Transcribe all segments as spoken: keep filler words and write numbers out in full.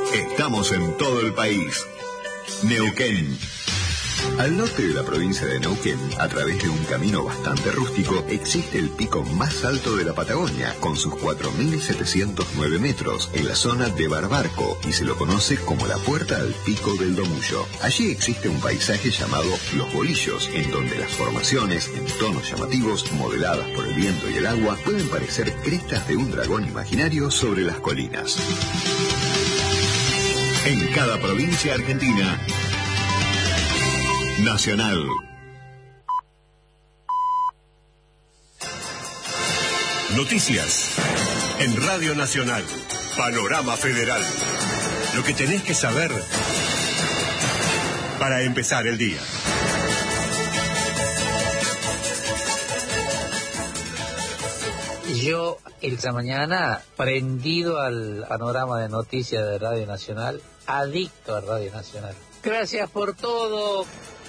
Estamos en todo el país. Neuquén. Al norte de la provincia de Neuquén, a través de un camino bastante rústico, existe el pico más alto de la Patagonia, con sus cuatro mil setecientos nueve metros, en la zona de Barbarco, y se lo conoce como la puerta al pico del Domullo. Allí existe un paisaje llamado Los Bolillos, en donde las formaciones, en tonos llamativos, modeladas por el viento y el agua, pueden parecer crestas de un dragón imaginario sobre las colinas. En cada provincia argentina, Nacional. Noticias en Radio Nacional. Panorama Federal. Lo que tenés que saber para empezar el día. Yo esta mañana, prendido al panorama de noticias de Radio Nacional, adicto a Radio Nacional. Gracias por todo.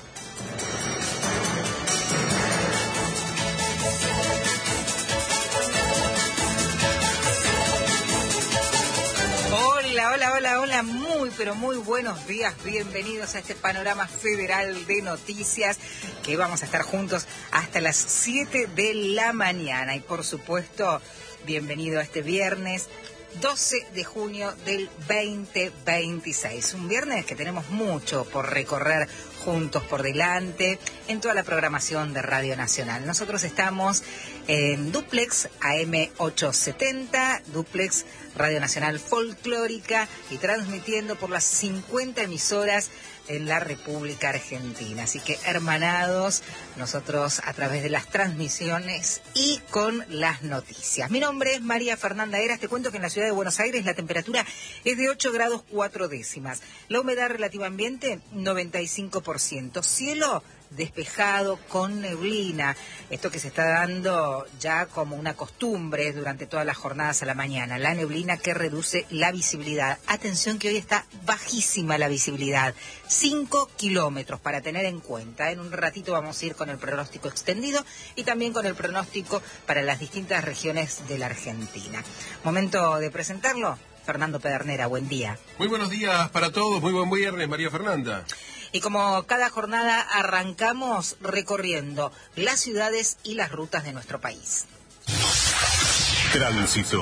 Hola, hola, hola, hola, muy, pero muy buenos días, bienvenidos a este panorama federal de noticias, que vamos a estar juntos hasta las siete de la mañana, y por supuesto, bienvenido a este viernes doce de junio del veinte veintiséis, un viernes que tenemos mucho por recorrer juntos por delante en toda la programación de Radio Nacional. Nosotros estamos en Duplex A M ochocientos setenta, Duplex Radio Nacional Folclórica, y transmitiendo por las cincuenta emisoras en la República Argentina. Así que hermanados, nosotros a través de las transmisiones y con las noticias. Mi nombre es María Fernanda Heras. Te cuento que en la ciudad de Buenos Aires la temperatura es de ocho grados cuatro décimas. La humedad relativa ambiente, noventa y cinco por ciento. Cielo despejado con neblina, esto que se está dando ya como una costumbre durante todas las jornadas a la mañana, la neblina que reduce la visibilidad. Atención que hoy está bajísima la visibilidad, cinco kilómetros para tener en cuenta. En un ratito vamos a ir con el pronóstico extendido y también con el pronóstico para las distintas regiones de la Argentina. Momento de presentarlo. Fernando Pedernera, buen día. Muy buenos días para todos, muy buen viernes, María Fernanda. Y como cada jornada arrancamos recorriendo las ciudades y las rutas de nuestro país. Tránsito.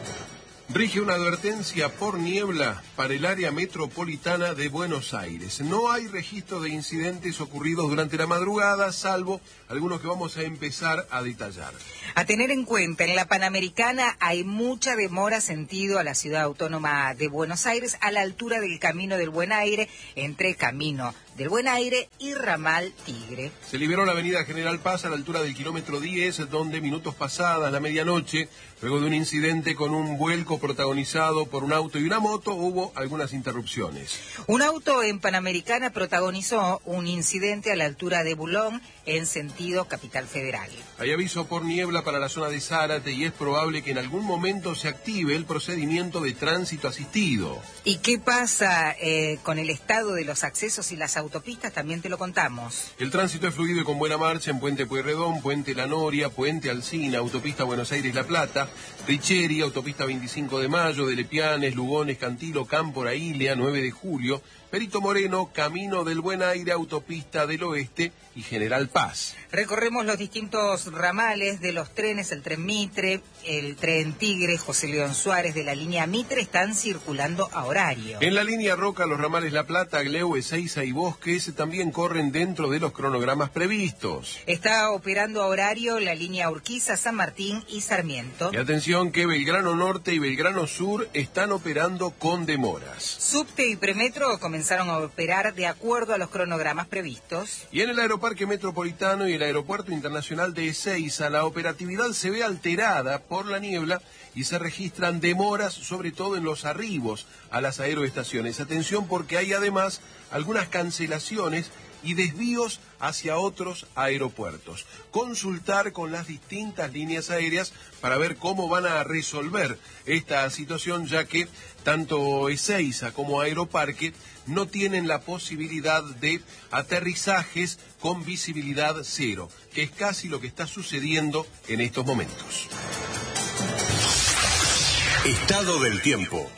Rige una advertencia por niebla para el área metropolitana de Buenos Aires. No hay registro de incidentes ocurridos durante la madrugada, salvo algunos que vamos a empezar a detallar. A tener en cuenta, en la Panamericana hay mucha demora sentido a la ciudad autónoma de Buenos Aires, a la altura del Camino del Buen Aire, entre Camino del Buen Aire y Ramal Tigre. Se liberó la avenida General Paz a la altura del kilómetro diez, donde minutos pasadas la medianoche, luego de un incidente con un vuelco protagonizado por un auto y una moto, hubo algunas interrupciones. Un auto en Panamericana protagonizó un incidente a la altura de Bulón, en sentido Capital Federal. Hay aviso por niebla para la zona de Zárate y es probable que en algún momento se active el procedimiento de tránsito asistido. ¿Y qué pasa eh, con el estado de los accesos y las autopistas? También te lo contamos. El tránsito es fluido y con buena marcha en Puente Pueyrredón, Puente La Noria, Puente Alsina, Autopista Buenos Aires-La Plata, Richeri, Autopista veinticinco de mayo, de Lepianes, Lugones, Cantilo, Cámpora, Ilia, nueve de julio, Perito Moreno, Camino del Buen Aire, Autopista del Oeste y General Paz. Recorremos los distintos ramales de los trenes, el tren Mitre, el tren Tigre, José León Suárez de la línea Mitre están circulando a horario. En la línea Roca, los ramales La Plata, Gleu, Ezeiza y Bosques también corren dentro de los cronogramas previstos. Está operando a horario la línea Urquiza, San Martín y Sarmiento. Y atención que Belgrano Norte y Belgrano Sur están operando con demoras. Subte y Premetro comenzaron a operar de acuerdo a los cronogramas previstos. Y en el Aeroparque Metropolitano y el Aeropuerto Internacional de Ezeiza, la operatividad se ve alterada por la niebla y se registran demoras, sobre todo en los arribos a las aeroestaciones. Atención porque hay además algunas cancelaciones y desvíos hacia otros aeropuertos. Consultar con las distintas líneas aéreas para ver cómo van a resolver esta situación, ya que tanto Ezeiza como Aeroparque no tienen la posibilidad de aterrizajes con visibilidad cero, que es casi lo que está sucediendo en estos momentos. Estado del tiempo.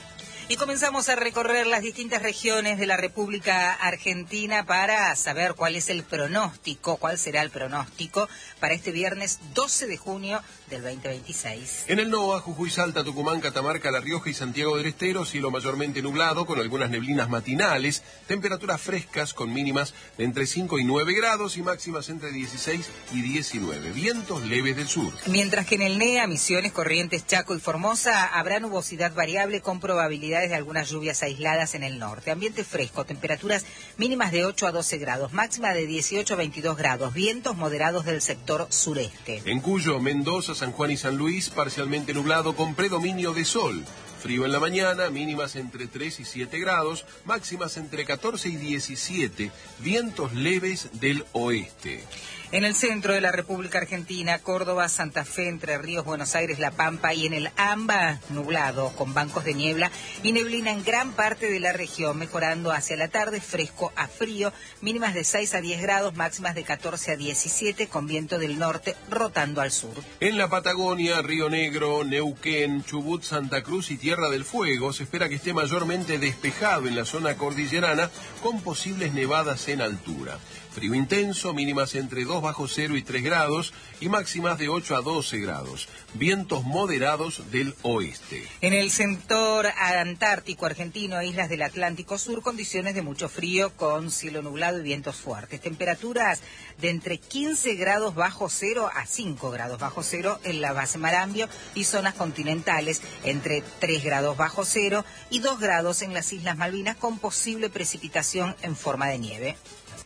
Y comenzamos a recorrer las distintas regiones de la República Argentina para saber cuál es el pronóstico, cuál será el pronóstico para este viernes doce de junio del veinte veintiséis. En el NOA, Jujuy, Salta, Tucumán, Catamarca, La Rioja y Santiago del Estero, cielo mayormente nublado con algunas neblinas matinales, temperaturas frescas con mínimas de entre cinco y nueve grados y máximas entre dieciséis y diecinueve, vientos leves del sur. Mientras que en el NEA, Misiones, Corrientes, Chaco y Formosa habrá nubosidad variable con probabilidad de algunas lluvias aisladas en el norte. Ambiente fresco, temperaturas mínimas de ocho a doce grados, máxima de dieciocho a veintidós grados, vientos moderados del sector sureste. En Cuyo, Mendoza, San Juan y San Luis, parcialmente nublado con predominio de sol. Frío en la mañana, mínimas entre tres y siete grados, máximas entre catorce y diecisiete, vientos leves del oeste. En el centro de la República Argentina, Córdoba, Santa Fe, Entre Ríos, Buenos Aires, La Pampa y en el AMBA, nublado, con bancos de niebla y neblina en gran parte de la región, mejorando hacia la tarde, fresco a frío, mínimas de seis a diez grados, máximas de catorce a diecisiete, con viento del norte rotando al sur. En la Patagonia, Río Negro, Neuquén, Chubut, Santa Cruz y Tierra del Fuego, se espera que esté mayormente despejado en la zona cordillerana, con posibles nevadas en altura. Frío intenso, mínimas entre dos bajo cero y tres grados y máximas de ocho a doce grados. Vientos moderados del oeste. En el sector antártico argentino, islas del Atlántico Sur, condiciones de mucho frío con cielo nublado y vientos fuertes. Temperaturas de entre quince grados bajo cero a cinco grados bajo cero en la base Marambio y zonas continentales, entre tres grados bajo cero y dos grados en las Islas Malvinas, con posible precipitación en forma de nieve.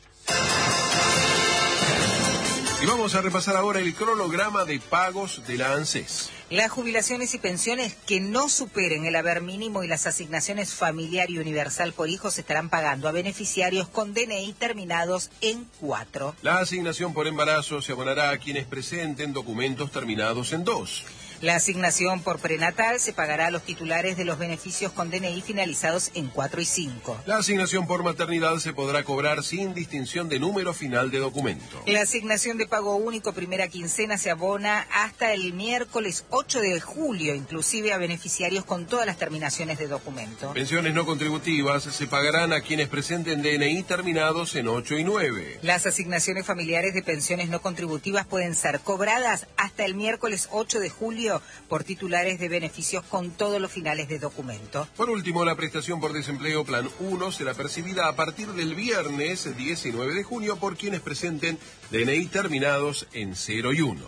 Y vamos a repasar ahora el cronograma de pagos de la ANSES. Las jubilaciones y pensiones que no superen el haber mínimo y las asignaciones familiar y universal por hijos estarán pagando a beneficiarios con D N I terminados en cuatro. La asignación por embarazo se abonará a quienes presenten documentos terminados en dos. La asignación por prenatal se pagará a los titulares de los beneficios con D N I finalizados en cuatro y cinco. La asignación por maternidad se podrá cobrar sin distinción de número final de documento. La asignación de pago único primera quincena se abona hasta el miércoles ocho de julio, inclusive a beneficiarios con todas las terminaciones de documento. Pensiones no contributivas se pagarán a quienes presenten D N I terminados en ocho y nueve. Las asignaciones familiares de pensiones no contributivas pueden ser cobradas hasta el miércoles ocho de julio por titulares de beneficios con todos los finales de documento. Por último, la prestación por desempleo Plan uno será percibida a partir del viernes diecinueve de junio por quienes presenten D N I terminados en cero y uno.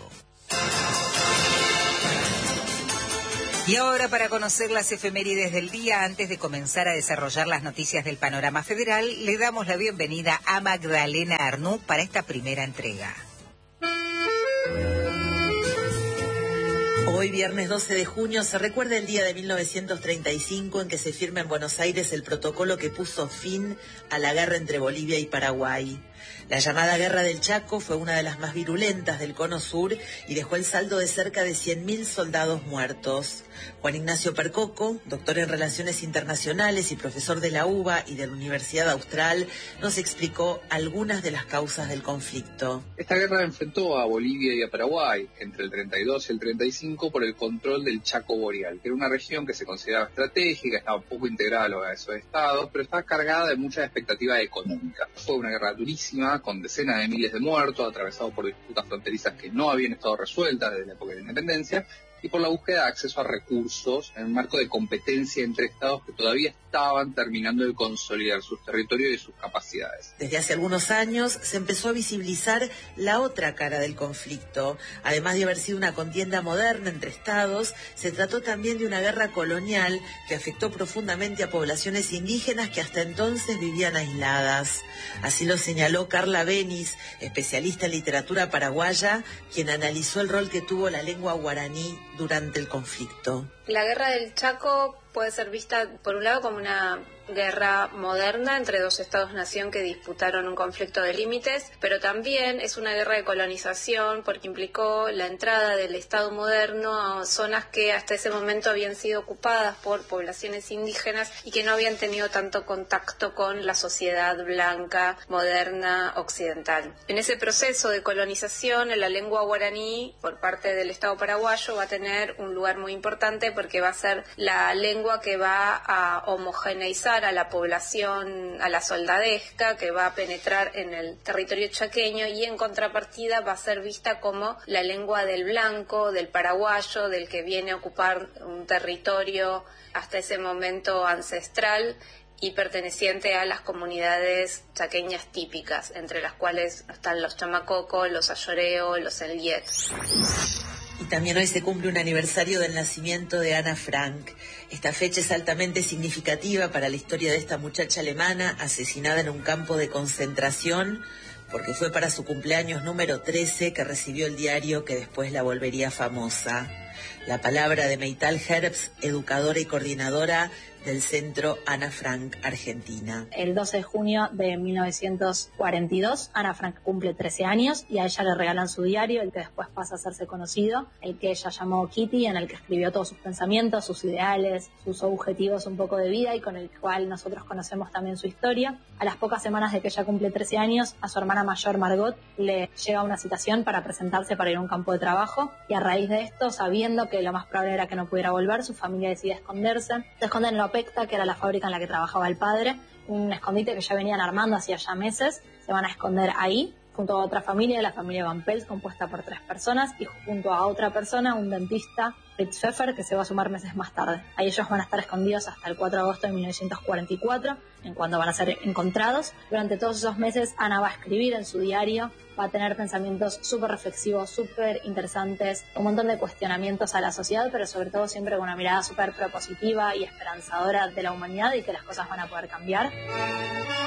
Y ahora, para conocer las efemérides del día, antes de comenzar a desarrollar las noticias del panorama federal, le damos la bienvenida a Magdalena Arnú para esta primera entrega. Hoy, viernes doce de junio, se recuerda el día de mil novecientos treinta y cinco en que se firma en Buenos Aires el protocolo que puso fin a la guerra entre Bolivia y Paraguay. La llamada Guerra del Chaco fue una de las más virulentas del Cono Sur y dejó el saldo de cerca de cien mil soldados muertos. Juan Ignacio Percoco, doctor en Relaciones Internacionales y profesor de la U B A y de la Universidad Austral, nos explicó algunas de las causas del conflicto. Esta guerra enfrentó a Bolivia y a Paraguay entre el treinta y dos y el treinta y cinco por el control del Chaco Boreal, que era una región que se consideraba estratégica, estaba poco integrada a esos estados, pero estaba cargada de mucha expectativa económica. Fue una guerra durísima, con decenas de miles de muertos, atravesado por disputas fronterizas que no habían estado resueltas desde la época de la independencia, y por la búsqueda de acceso a recursos en un marco de competencia entre estados que todavía estaban terminando de consolidar sus territorios y sus capacidades. Desde hace algunos años se empezó a visibilizar la otra cara del conflicto. Además de haber sido una contienda moderna entre estados, se trató también de una guerra colonial que afectó profundamente a poblaciones indígenas que hasta entonces vivían aisladas. Así lo señaló Carla Benis, especialista en literatura paraguaya, quien analizó el rol que tuvo la lengua guaraní durante el conflicto. La guerra del Chaco puede ser vista, por un lado, como una guerra moderna entre dos estados-nación que disputaron un conflicto de límites, pero también es una guerra de colonización porque implicó la entrada del Estado moderno a zonas que hasta ese momento habían sido ocupadas por poblaciones indígenas y que no habían tenido tanto contacto con la sociedad blanca, moderna, occidental. En ese proceso de colonización, la lengua guaraní, por parte del Estado paraguayo, va a tener un lugar muy importante porque va a ser la lengua lengua que va a homogeneizar a la población, a la soldadesca, que va a penetrar en el territorio chaqueño, y en contrapartida va a ser vista como la lengua del blanco, del paraguayo, del que viene a ocupar un territorio hasta ese momento ancestral y perteneciente a las comunidades chaqueñas típicas, entre las cuales están los chamacocos, los ayoreo, los eliet. Y también hoy se cumple un aniversario del nacimiento de Ana Frank. Esta fecha es altamente significativa para la historia de esta muchacha alemana asesinada en un campo de concentración, porque fue para su cumpleaños número trece que recibió el diario que después la volvería famosa. La palabra de Meital Herbst, educadora y coordinadora del Centro Ana Frank Argentina. El doce de junio de mil novecientos cuarenta y dos, Ana Frank cumple trece años y a ella le regalan su diario, el que después pasa a hacerse conocido, el que ella llamó Kitty, en el que escribió todos sus pensamientos, sus ideales, sus objetivos un poco de vida y con el cual nosotros conocemos también su historia. A las pocas semanas de que ella cumple trece años, a su hermana mayor Margot le llega una citación para presentarse para ir a un campo de trabajo, y a raíz de esto, sabiendo que lo más probable era que no pudiera volver, su familia decide esconderse. Se esconden en la Opecta, que era la fábrica en la que trabajaba el padre, un escondite que ya venían armando hacía ya meses. Se van a esconder ahí, junto a otra familia, la familia Van Pels, compuesta por tres personas, y junto a otra persona, un dentista, Fritz Pfeffer, que se va a sumar meses más tarde. Ahí ellos van a estar escondidos hasta el cuatro de agosto de mil novecientos cuarenta y cuatro, en cuando van a ser encontrados. Durante todos esos meses, Ana va a escribir en su diario, va a tener pensamientos súper reflexivos, súper interesantes, un montón de cuestionamientos a la sociedad, pero sobre todo siempre con una mirada súper propositiva y esperanzadora de la humanidad y que las cosas van a poder cambiar.